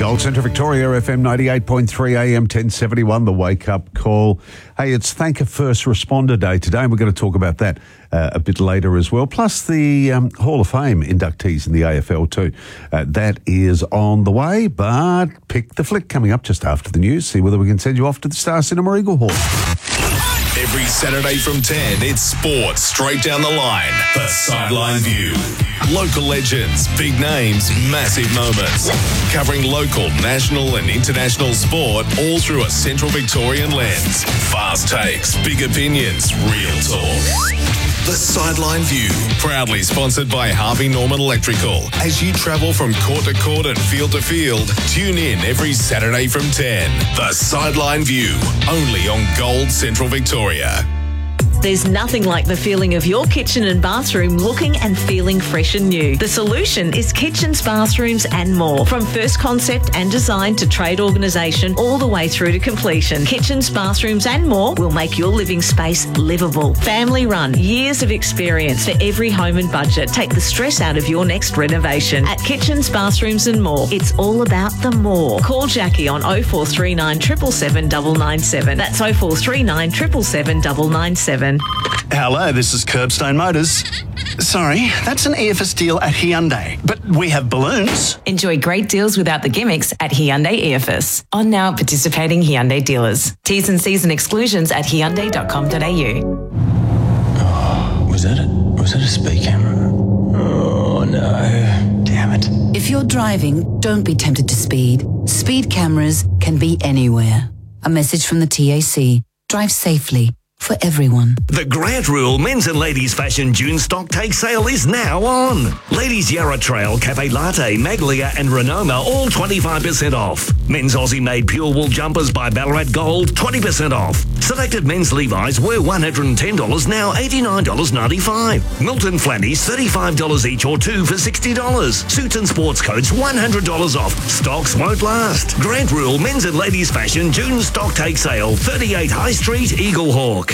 Gold Central Victoria, FM 98.3 AM 1071, the wake-up call. Hey, it's Thank a First Responder Day today, and we're going to talk about that a bit later as well. Plus the Hall of Fame inductees in the AFL too. That is on the way, but pick the flick coming up just after the news. See whether we can send you off to the Star Cinema Eagle Hall. Every Saturday from 10, it's sport straight down the line. The Sideline View. Local legends, big names, massive moments. Covering local, national and international sport all through a Central Victorian lens. Fast takes, big opinions, real talk. The Sideline View, proudly sponsored by Harvey Norman Electrical. As you travel from court to court and field to field, tune in every Saturday from 10. The Sideline View, only on Gold Central Victoria. There's nothing like the feeling of your kitchen and bathroom looking and feeling fresh and new. The solution is Kitchens, Bathrooms and More. From first concept and design to trade organisation all the way through to completion. Kitchens, Bathrooms and More will make your living space livable. Family run, years of experience for every home and budget. Take the stress out of your next renovation. At Kitchens, Bathrooms and More, it's all about the more. Call Jackie on 0439 777 997. That's 0439 777 997. Hello, this is Curbstone Motors. Sorry, that's an EFS deal at Hyundai, but we have balloons. Enjoy great deals without the gimmicks at Hyundai EFS. On now participating Hyundai dealers. T's and C's and exclusions at hyundai.com.au. Oh, was that a speed camera? Oh no, damn it. If you're driving, don't be tempted to speed. Speed cameras can be anywhere. A message from the TAC. Drive safely. For everyone. The Grant Rule Men's and Ladies Fashion June stock take sale is now on. Ladies Yarra Trail, Cafe Latte, Maglia and Renoma all 25% off. Men's Aussie made pure wool jumpers by Ballarat Gold 20% off. Selected men's Levi's were $110, now $89.95. Milton Flannies $35 each or two for $60. Suits and sports coats $100 off. Stocks won't last. Grant Rule Men's and Ladies Fashion June stock take sale 38 High Street, Eagle Hawk.